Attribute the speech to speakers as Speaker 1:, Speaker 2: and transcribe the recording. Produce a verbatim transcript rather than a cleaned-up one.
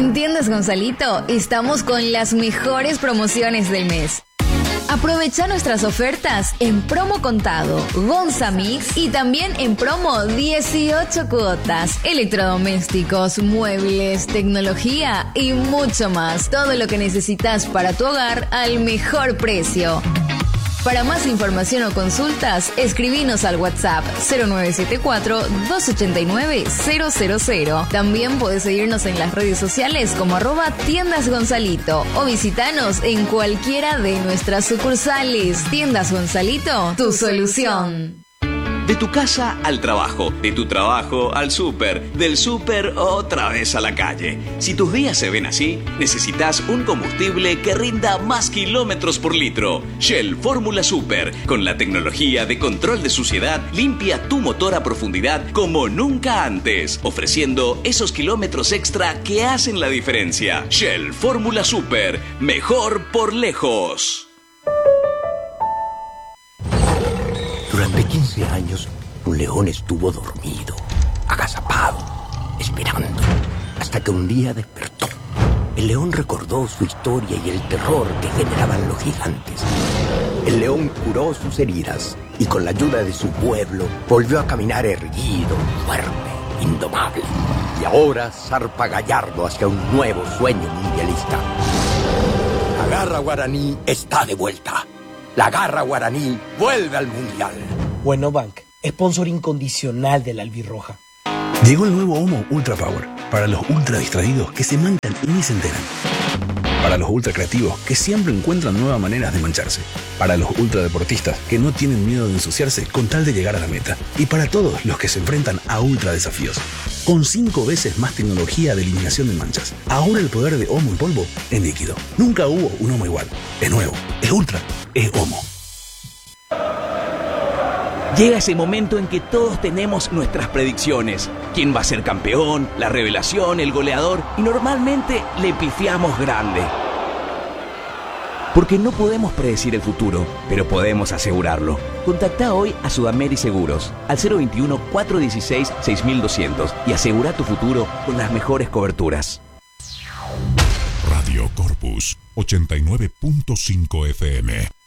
Speaker 1: En Tiendas Gonzalito estamos con las mejores promociones del mes. Aprovecha nuestras ofertas en promo contado, Gonza Mix y también en promo dieciocho cuotas, electrodomésticos, muebles, tecnología y mucho más. Todo lo que necesitas para tu hogar al mejor precio. Para más información o consultas, escribinos al WhatsApp cero nueve siete cuatro, dos ocho nueve, cero cero cero. También puedes seguirnos en las redes sociales como arroba Tiendas Gonzalito o visitanos en cualquiera de nuestras sucursales. Tiendas Gonzalito, tu solución.
Speaker 2: De tu casa al trabajo, de tu trabajo al súper, del súper otra vez a la calle. Si tus días se ven así, necesitas un combustible que rinda más kilómetros por litro. Shell Fórmula Super, con la tecnología de control de suciedad, limpia tu motor a profundidad como nunca antes, ofreciendo esos kilómetros extra que hacen la diferencia. Shell Fórmula Super, mejor por lejos.
Speaker 3: Durante quince años, un león estuvo dormido, agazapado, esperando, hasta que un día despertó. El león recordó su historia y el terror que generaban los gigantes. El león curó sus heridas y con la ayuda de su pueblo volvió a caminar erguido, fuerte, indomable. Y ahora zarpa gallardo hacia un nuevo sueño mundialista. La garra guaraní está de vuelta. La garra guaraní vuelve al mundial.
Speaker 4: Bueno Bank, sponsor incondicional de la albirroja.
Speaker 5: Llegó el nuevo Omo Ultra Power para los ultra distraídos que se mancan y ni se enteran. Para los ultra creativos que siempre encuentran nuevas maneras de mancharse. Para los ultra deportistas que no tienen miedo de ensuciarse con tal de llegar a la meta. Y para todos los que se enfrentan a ultra desafíos. Con cinco veces más tecnología de eliminación de manchas. Ahora el poder de Omo en polvo en líquido. Nunca hubo un Omo igual. Es nuevo, es ultra, es Omo.
Speaker 2: Llega ese momento en que todos tenemos nuestras predicciones. ¿Quién va a ser campeón? La revelación, el goleador. Y normalmente le pifiamos grande. Porque no podemos predecir el futuro, pero podemos asegurarlo. Contacta hoy a Sudameri Seguros al cero veintiuno, cuatrocientos dieciséis, seis mil doscientos y asegura tu futuro con las mejores coberturas.
Speaker 6: Radio Corpus ochenta y nueve punto cinco F M.